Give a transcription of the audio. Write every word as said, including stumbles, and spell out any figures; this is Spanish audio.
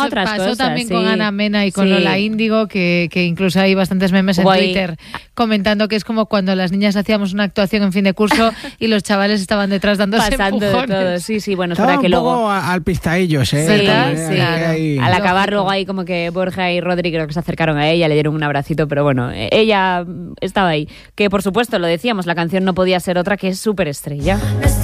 pasó, otras pasó cosas. también sí. con Ana Mena y con sí. Lola Índigo, que, que incluso hay bastantes memes en Guay. Twitter comentando que es como cuando las niñas hacíamos una actuación en fin de curso y los chavales estaban detrás dándose Pasando de empujones. todo. Sí, sí, bueno, Estaba espera que un luego... poco a- al pistaillos, ¿eh? Sí, También, sí. que hay- Al acabar Lógico. luego ahí como que Borja y Rodri creo que se acercaron a ella, le dieron un abracito, pero bueno, eh, ella estaba ahí. Que por supuesto, lo decíamos, la canción no podía ser otra que es Superestrella.